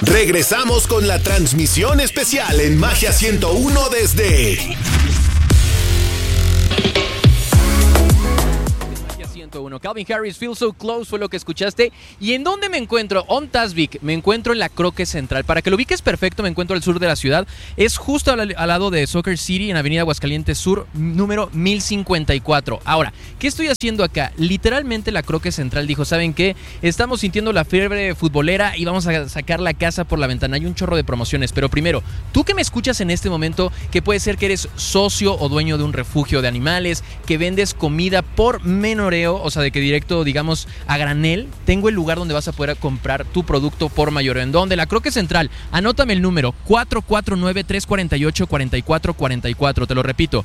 Regresamos con la transmisión especial en Magia 101 desde... Calvin Harris, Feel So Close fue lo que escuchaste. ¿Y en dónde me encuentro? On Tasvik, me encuentro en la Croque Central. Para que lo ubiques perfecto, me encuentro al sur de la ciudad. Es justo al lado de Soccer City, en Avenida Aguascalientes Sur, número 1054. Ahora, ¿qué estoy haciendo acá? Literalmente la Croque Central dijo, ¿saben qué? Estamos sintiendo la fiebre futbolera y vamos a sacar la casa por la ventana. Hay un chorro de promociones, pero primero, tú que me escuchas en este momento, que puede ser que eres socio o dueño de un refugio de animales, que vendes comida por menoreo, o sea, de que directo, digamos, a granel, tengo el lugar donde vas a poder comprar tu producto por mayoreo. ¿En dónde? La Croque Central. Anótame el número, 449-348-4444. Te lo repito,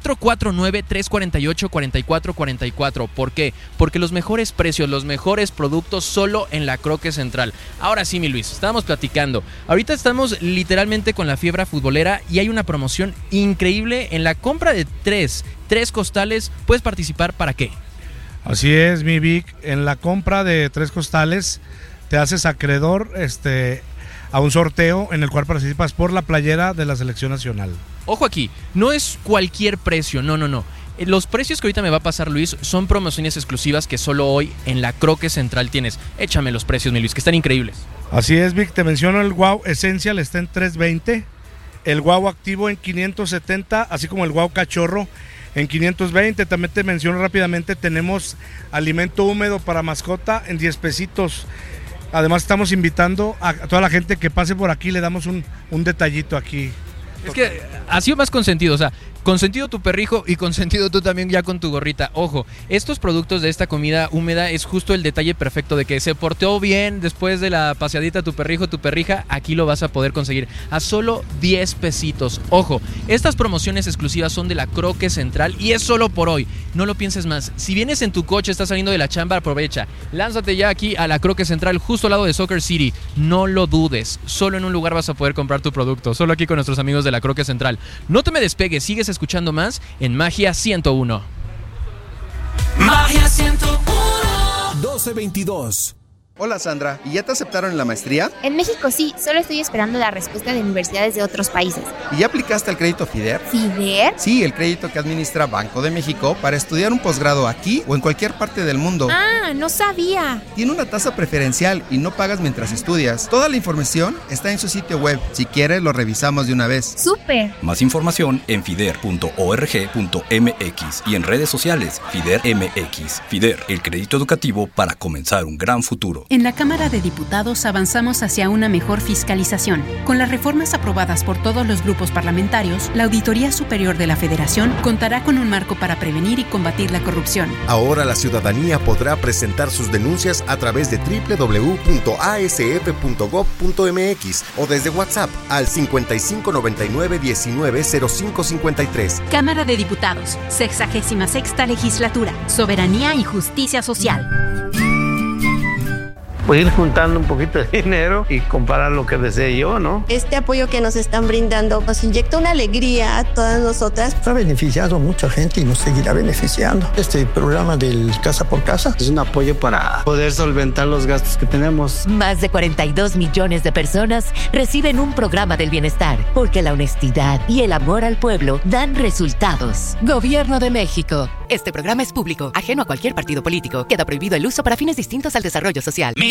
449-348-4444. ¿Por qué? Porque los mejores precios, los mejores productos solo en la Croque Central. Ahora sí, mi Luis, estábamos platicando. Ahorita estamos literalmente con la fiebre futbolera y hay una promoción increíble. En la compra de tres costales, puedes participar. ¿Para qué? Así es, mi Vic. En la compra de 3 costales te haces acreedor a un sorteo en el cual participas por la playera de la selección nacional. Ojo aquí, no es cualquier precio, no. Los precios que ahorita me va a pasar Luis son promociones exclusivas que solo hoy en la Croque Central tienes. Échame los precios, mi Luis, que están increíbles. Así es, Vic. Te menciono el Wow Essential, está en $320. El Wow Activo en $570, así como el Wow Cachorro en $520. También te menciono rápidamente, tenemos alimento húmedo para mascota en $10. Además estamos invitando a toda la gente que pase por aquí, le damos un detallito aquí. Es que ha sido más consentido, o sea, consentido tu perrijo y consentido tú también ya con tu gorrita. Ojo, estos productos de esta comida húmeda es justo el detalle perfecto de que se porteó bien después de la paseadita tu perrijo, tu perrija. Aquí lo vas a poder conseguir a solo $10. Ojo, estas promociones exclusivas son de la Croque Central y es solo por hoy. No lo pienses más. Si vienes en tu coche, estás saliendo de la chamba, aprovecha. Lánzate ya aquí a la Croque Central, justo al lado de Soccer City. No lo dudes. Solo en un lugar vas a poder comprar tu producto. Solo aquí con nuestros amigos de la Croque Central. No te me despegues, sigues escuchando más en Magia 101. Magia 101. 1222. Hola Sandra, ¿y ya te aceptaron en la maestría? En México sí, solo estoy esperando la respuesta de universidades de otros países. ¿Y ya aplicaste al crédito FIDER? ¿FIDER? Sí, el crédito que administra Banco de México para estudiar un posgrado aquí o en cualquier parte del mundo. Ah, no sabía. Tiene una tasa preferencial y no pagas mientras estudias. Toda la información está en su sitio web. Si quieres, lo revisamos de una vez. ¡Súper! Más información en fider.org.mx y en redes sociales FIDER MX. FIDER, el crédito educativo para comenzar un gran futuro. En la Cámara de Diputados avanzamos hacia una mejor fiscalización. Con las reformas aprobadas por todos los grupos parlamentarios, la Auditoría Superior de la Federación contará con un marco para prevenir y combatir la corrupción. Ahora la ciudadanía podrá presentar sus denuncias a través de www.asf.gov.mx o desde WhatsApp al 5599-190553. Cámara de Diputados, 66ª Legislatura, Soberanía y Justicia Social. Pues ir juntando un poquito de dinero y comprar lo que desee yo, ¿no? Este apoyo que nos están brindando nos inyecta una alegría a todas nosotras. Ha beneficiado a mucha gente y nos seguirá beneficiando. Este programa del Casa por Casa es un apoyo para poder solventar los gastos que tenemos. Más de 42 millones de personas reciben un programa del bienestar, porque la honestidad y el amor al pueblo dan resultados. Gobierno de México. Este programa es público, ajeno a cualquier partido político. Queda prohibido el uso para fines distintos al desarrollo social.